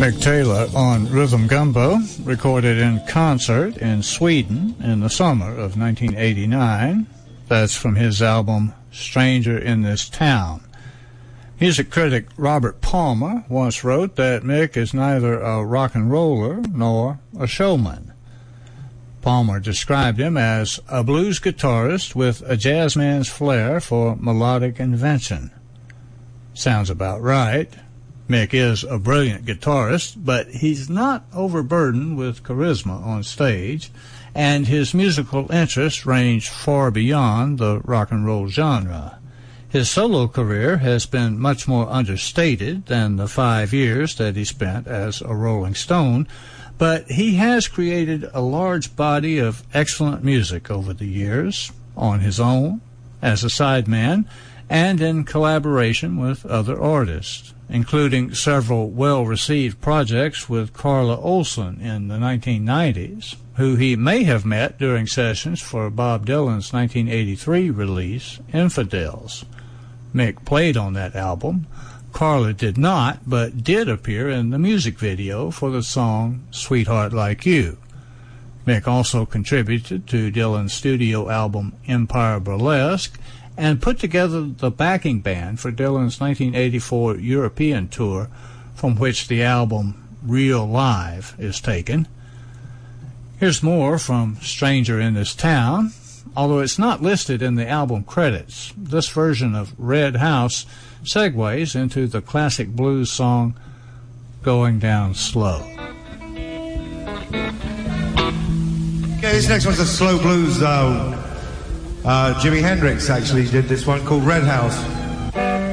Mick Taylor on Rhythm Gumbo, recorded in concert in Sweden in the summer of 1989. That's from his album Stranger in This Town. Music critic Robert Palmer once wrote that Mick is neither a rock and roller nor a showman. Palmer described him as a blues guitarist with a jazzman's flair for melodic invention. Sounds about right. Mick is a brilliant guitarist, but he's not overburdened with charisma on stage, and his musical interests range far beyond the rock and roll genre. His solo career has been much more understated than the 5 years that he spent as a Rolling Stone, but he has created a large body of excellent music over the years, on his own, as a sideman, and in collaboration with other artists, including several well-received projects with Carla Olson in the 1990s, who he may have met during sessions for Bob Dylan's 1983 release, Infidels. Mick played on that album. Carla did not, but did appear in the music video for the song Sweetheart Like You. Mick also contributed to Dylan's studio album Empire Burlesque, and put together the backing band for Dylan's 1984 European tour, from which the album Real Live is taken. Here's more from Stranger in This Town. Although it's not listed in the album credits, this version of Red House segues into the classic blues song Going Down Slow. Okay, this next one's a slow blues. Jimi Hendrix actually did this one called Red House.